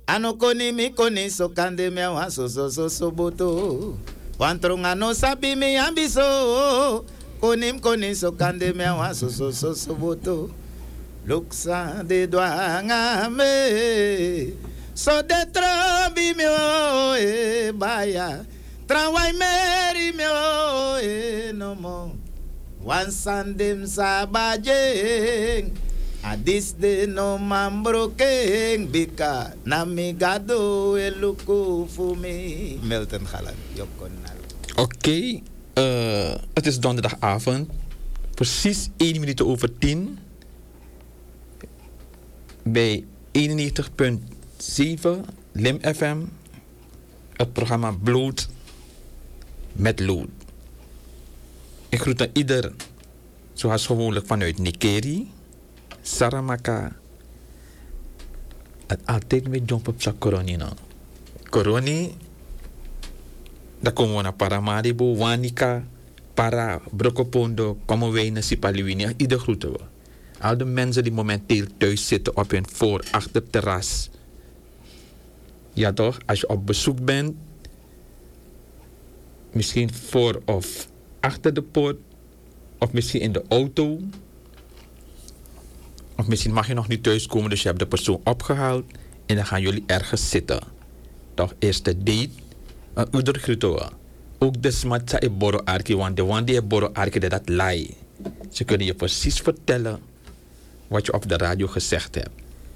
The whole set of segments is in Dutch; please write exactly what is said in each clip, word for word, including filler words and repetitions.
Ano koni mi koni so kande me wa so so so so boto. Wantron ano sabi mi ambiso. Konim koni so kande me wa so so so so boto. Luksa de douanga me. So de trambi me o e baya. Trawai meri me o e no mo. Wan sandim sabajeng. Adis de no mambroking bika namigado eluku fumi. Milton Galan, Jokonal. Oké, okay, uh, het is donderdagavond. Precies één minuut over tien. Bij eenennegentig punt zeven Lim F M. Het programma Bloed met Lood. Ik groet aan ieder, zoals gewoonlijk vanuit Nikeri. Saramaka. Het altijd met jump op sa coroni no. Coroni. Dan komen we naar Paramaribo, Wanika, Para, Brokopondo, komen wij naar Sipaliwini. Ieder groeten we. Al de mensen die momenteel thuis zitten op hun voor, achter terras. Ja toch, als je op bezoek bent, misschien voor of achter de poort, of misschien in de auto. Of misschien mag je nog niet thuiskomen, dus je hebt de persoon opgehaald en dan gaan jullie ergens zitten. Toch, eerste date. Een uur groeten. Ook de smatsa e boro arki, want de one die e boro arki dat lai. Ze kunnen je precies vertellen wat je op de radio gezegd hebt.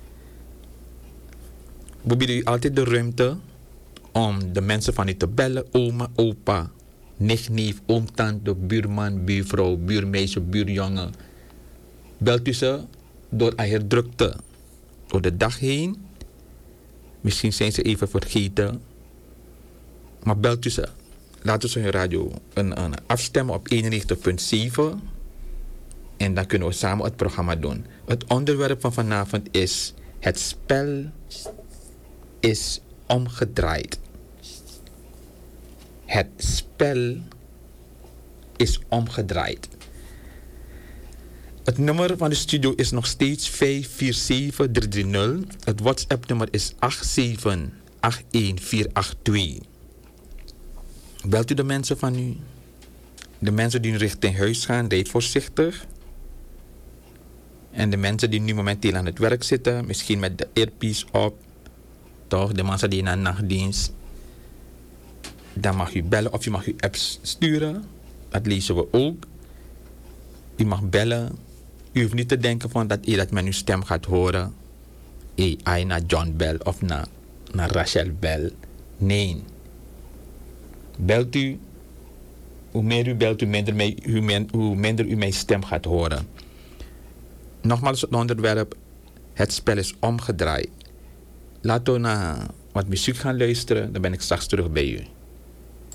We bieden u altijd de ruimte om de mensen van u te bellen. Oma, opa, nicht, neef, oom, tante, buurman, buurvrouw, buurmeisje, buurjongen. Belt u ze door haar drukte door de dag heen. Misschien zijn ze even vergeten. Maar belt u ze. Laten ze hun radio een, een afstemmen op eenennegentig punt zeven. En dan kunnen we samen het programma doen. Het onderwerp van vanavond is: het spel is omgedraaid. Het spel is omgedraaid. Het nummer van de studio is nog steeds vijf vier zeven drie drie nul. Het WhatsApp-nummer is acht zeven acht een vier acht twee. Belt u de mensen van u. De mensen die nu richting huis gaan, rijd voorzichtig. En de mensen die nu momenteel aan het werk zitten, misschien met de earpiece op. Toch, de mensen die naar nachtdienst. Dan mag u bellen of u mag uw apps sturen. Dat lezen we ook. U mag bellen. U hoeft niet te denken van dat, dat men uw stem gaat horen. Hey, ai naar John Bell of naar, naar Rachel Bell. Nee. Belt u. Hoe meer u belt, hoe minder, mij, hoe, men, hoe minder u mijn stem gaat horen. Nogmaals het onderwerp. Het spel is omgedraaid. Laten we naar wat muziek gaan luisteren. Dan ben ik straks terug bij u.